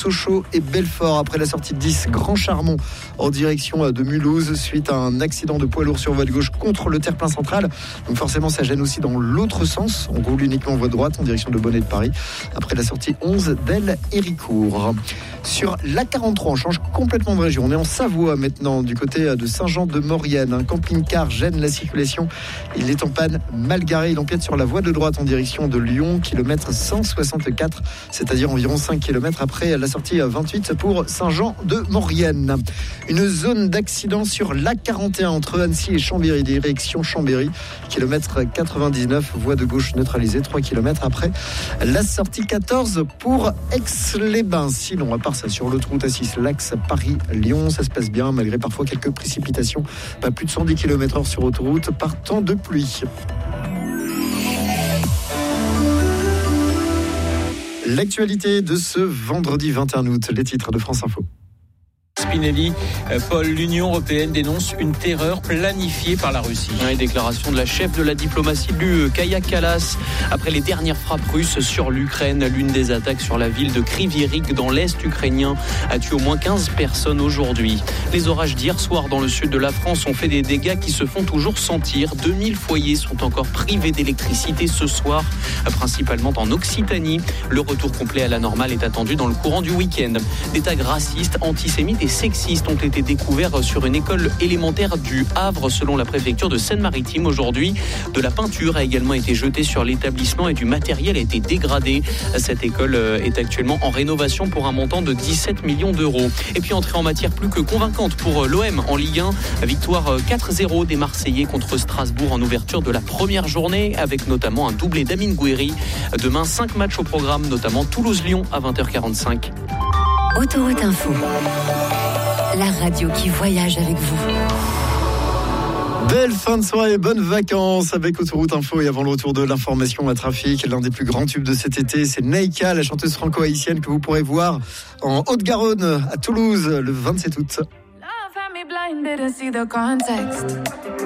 Sochaux et Belfort. Après la sortie de 10, Grand Charmont en direction de Mulhouse suite à un accident de poids lourd sur voie de gauche contre le terre-plein central. Donc forcément, ça gêne aussi dans l'autre sens. On roule uniquement en voie de droite en direction de Bonnet de Paris. Après la sortie 11 d'Héricourt. Sur l'A43, on change complètement de région. On est en Savoie maintenant, du côté de Saint-Jean-de-Maurienne. Un camping-car gêne la circulation. Il est en panne mal garé. Il empiète sur la voie de droite en direction de Lyon, kilomètre 164, c'est-à-dire environ 5 km après la sortie 28 pour Saint-Jean-de-Maurienne. Une zone d'accident sur l'A41 entre Annecy et Chambéry, direction Chambéry, kilomètre 99, voie de gauche neutralisée, 3 km après la sortie 14 pour Aix-les-Bains. Sinon, à part ça, sur l'autoroute A6, l'axe Paris-Lyon, ça se passe bien, malgré parfois quelques précipitations. Pas plus de 110 km/h sur autoroute par temps de pluie. L'actualité de ce vendredi 21 août, les titres de France Info. Spinelli, Paul, l'Union européenne dénonce une terreur planifiée par la Russie. Les déclarations de la chef de la diplomatie de l'UE, Kaja Kallas, après les dernières frappes russes sur l'Ukraine. L'une des attaques sur la ville de Kryvyi Rih dans l'est ukrainien a tué au moins 15 personnes aujourd'hui. Les orages d'hier soir dans le sud de la France ont fait des dégâts qui se font toujours sentir. 2000 foyers sont encore privés d'électricité ce soir, principalement en Occitanie. Le retour complet à la normale est attendu dans le courant du week-end. Des tags racistes, antisémites et sexistes ont été découverts sur une école élémentaire du Havre, selon la préfecture de Seine-Maritime aujourd'hui. De la peinture a également été jetée sur l'établissement et du matériel a été dégradé. Cette école est actuellement en rénovation pour un montant de 17 millions d'euros. Et puis entrée en matière plus que convaincante pour l'OM en Ligue 1. Victoire 4-0 des Marseillais contre Strasbourg en ouverture de la première journée, avec notamment un doublé d'Amine Gouiri. Demain, 5 matchs au programme, notamment Toulouse-Lyon à 20h45. Autoroute Info, la radio qui voyage avec vous. Belle fin de soirée, bonnes vacances avec Autoroute Info. Et avant le retour de l'information à trafic, l'un des plus grands tubes de cet été, c'est Naïka, la chanteuse franco-haïtienne que vous pourrez voir en Haute-Garonne à Toulouse le 27 août.